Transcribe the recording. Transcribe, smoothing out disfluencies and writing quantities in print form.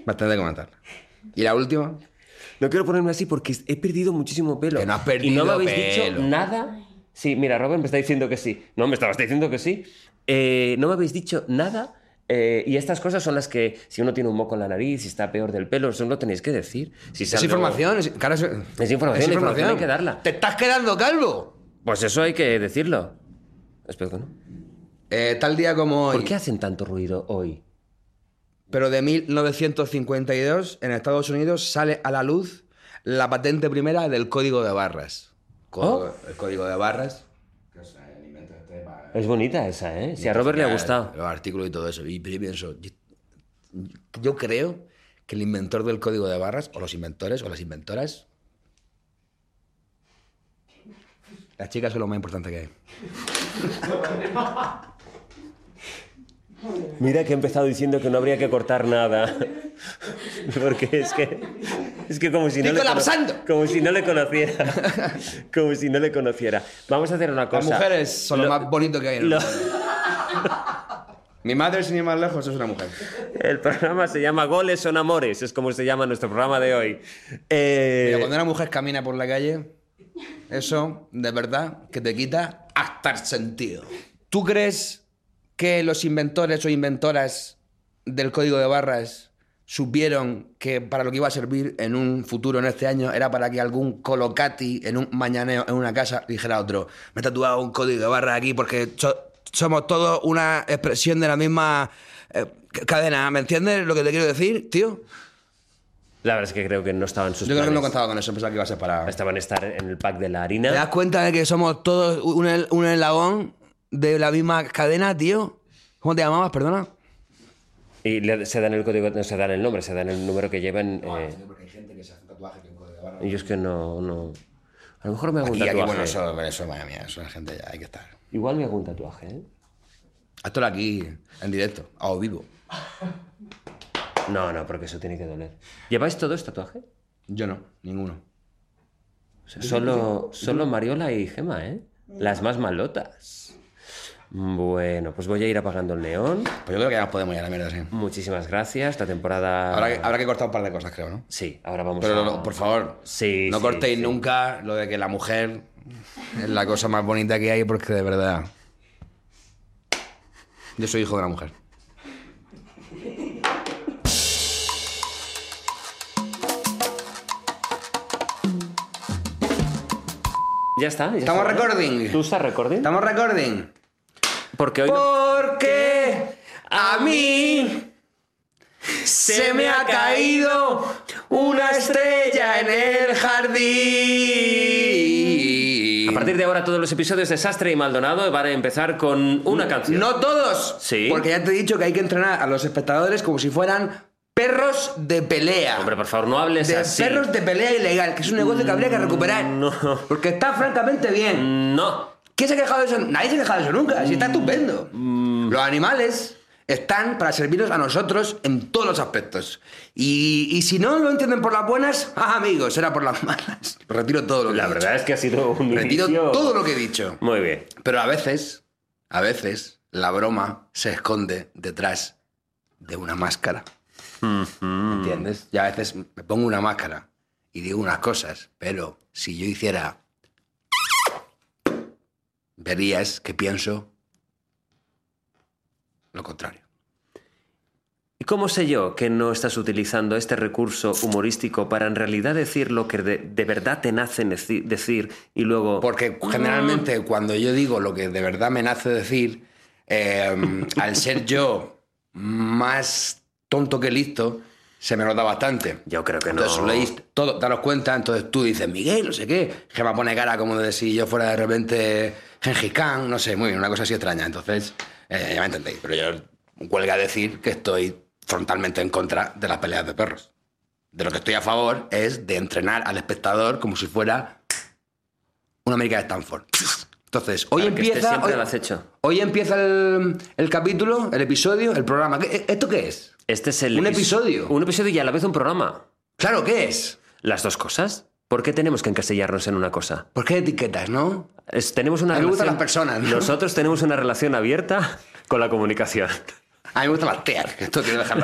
Bastante comentar. ¿Y la última? No quiero ponerme así porque he perdido muchísimo pelo. Que no has perdido y no me habéis pelo. dicho nada. Sí, mira, Robert me está diciendo que sí. No, me estabas diciendo que sí. No me habéis dicho nada. Y estas cosas son las que, si uno tiene un moco en la nariz, si está peor del pelo, eso lo tenéis que decir. Si Es información. Es información, hay que darla. ¡Te estás quedando calvo! Pues eso hay que decirlo. Espero que no. Tal día como hoy. ¿Por qué hacen tanto ruido hoy? Pero de 1952, en Estados Unidos, sale a la luz la patente primera del código de barras. El código de barras. Es bonita esa, ¿eh? Si a Robert le ha gustado. Los artículos y todo eso. Y yo pienso, yo creo que el inventor del código de barras, o los inventores, o las inventoras, las chicas son lo más importante que hay. Mira que he empezado diciendo que no habría que cortar nada. Porque es que como si no ¡Estoy colapsando! Como si no le conociera. Como si no le conociera. Vamos a hacer una cosa. Las mujeres son lo más bonito que hay en el mundo. Mi madre, sin ir más lejos, es una mujer. El programa se llama Goles son amores. Es como se llama nuestro programa de hoy. Mira, cuando una mujer camina por la calle, eso, de verdad, que te quita hasta el sentido. ¿Tú crees que los inventores o inventoras del código de barras supieron que para lo que iba a servir en un futuro, en este año, era para que algún colocati en un mañaneo en una casa dijera a otro: me he tatuado un código de barras aquí porque somos todos una expresión de la misma cadena? ¿Me entiendes lo que te quiero decir, tío? La verdad es que creo que no estaban sus Yo creo que no planes. contaba con eso, pensaba que iba a ser para... Estaban a estar en el pack de la harina. ¿Te das cuenta de que somos todos un eslabón de la misma cadena, tío? ¿Cómo te llamabas, perdona? Y se dan el código, no se dan el nombre, se dan el número que llevan. Porque hay gente que se hace tatuaje con código de barra. Y yo es que no. A lo mejor me hago un Aquí, tatuaje. bueno, eso, madre mía, eso la gente ya hay que estar. Igual me hago un tatuaje, ¿eh? Hazlo aquí, en directo, a vivo. No, porque eso tiene que doler. ¿Lleváis todos tatuaje? Yo no, ninguno. O sea, solo Mariola y Gema, ¿eh? Las más malotas. Bueno, pues voy a ir apagando el neón. Pues yo creo que ya nos podemos ir a la mierda, sí. Muchísimas gracias. La temporada... Habrá que cortar un par de cosas, creo, ¿no? Sí, ahora vamos Pero por favor, Sí, no sí, cortéis sí. nunca lo de que la mujer es la cosa más bonita que hay, porque de verdad... Yo soy hijo de una mujer. Ya está. ¿Estamos recording? ¿Tú estás recording? ¿Estamos recording? Porque hoy no... Porque a mí se me ha caído una estrella en el jardín. A partir de ahora todos los episodios de Sastre y Maldonado van a empezar con una canción. No todos. Sí. Porque ya te he dicho que hay que entrenar a los espectadores como si fueran perros de pelea. Hombre, por favor, no hables De así. perros de pelea ilegal, que es un negocio que habría que recuperar. No. Porque está francamente bien. No. ¿Quién se ha quejado de eso? Nadie se ha quejado de eso nunca. Si está estupendo. Los animales están para servirnos a nosotros en todos los aspectos. Y si no lo entienden por las buenas, amigos, será por las malas. Retiro todo lo que La he dicho. verdad es que ha sido un Retiro inicio... todo lo que he dicho. Muy bien. Pero a veces, la broma se esconde detrás de una máscara. ¿Entiendes? Y a veces me pongo una máscara y digo unas cosas, pero si yo hiciera... verías que pienso lo contrario. ¿Y cómo sé yo que no estás utilizando este recurso humorístico para en realidad decir lo que de verdad te nace decir y luego... Porque generalmente cuando yo digo lo que de verdad me nace decir, al ser yo más tonto que listo, se me nota bastante. Yo creo que no. Entonces leéis todo, daros cuenta, entonces tú dices, Miguel, no sé qué, que me pone cara como de si yo fuera de repente Gengis Khan, no sé, muy bien, una cosa así extraña. Entonces, ya me entendéis, pero yo huelga decir que estoy frontalmente en contra de las peleas de perros. De lo que estoy a favor es de entrenar al espectador como si fuera una América de Stanford. Entonces, hoy Para que empieza... estés siempre al acecho. Hoy empieza el capítulo, el episodio, el programa. ¿Esto qué es? Este es el... Un episodio. Un episodio y a la vez un programa. Claro, ¿qué es? ¿Las dos cosas? ¿Por qué tenemos que encasillarnos en una cosa? ¿Por qué etiquetas, no? Tenemos una A mí me gustan relación... las personas, ¿no? Nosotros tenemos una relación abierta con la comunicación. A mí me gustan las teas, que esto quiero dejarlo